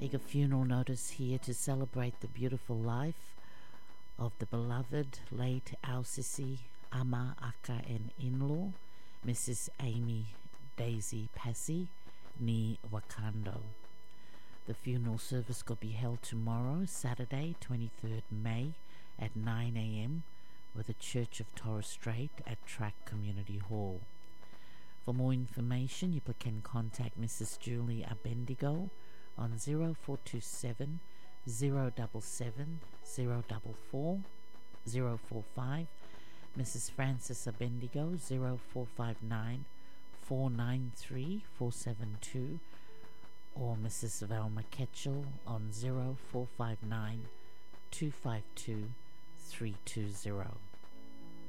Ega funeral notice here to celebrate the beautiful life of the beloved late Ausisi Ama Aka and in-law, Mrs. Amy Daisy Passy, ni Wakando. The funeral service could be held tomorrow, Saturday, 23rd May at 9 a.m. with the Church of Torres Strait at Track Community Hall. For more information, you can contact Mrs. Julie Abendigo on 0427 077 044 045, Mrs. Frances Abendigo 0459 493 472, or Mrs. Velma Ketchell on 0459 252 320.